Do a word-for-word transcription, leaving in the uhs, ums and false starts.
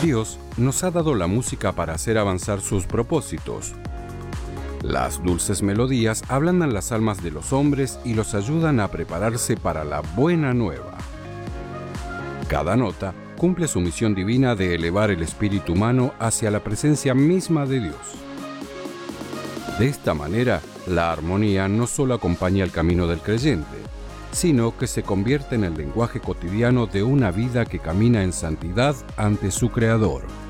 Dios nos ha dado la música para hacer avanzar sus propósitos. Las dulces melodías ablandan las almas de los hombres y los ayudan a prepararse para la buena nueva. Cada nota cumple su misión divina de elevar el espíritu humano hacia la presencia misma de Dios. De esta manera, la armonía no solo acompaña el camino del creyente, sino que se convierte en el lenguaje cotidiano de una vida que camina en santidad ante su Creador.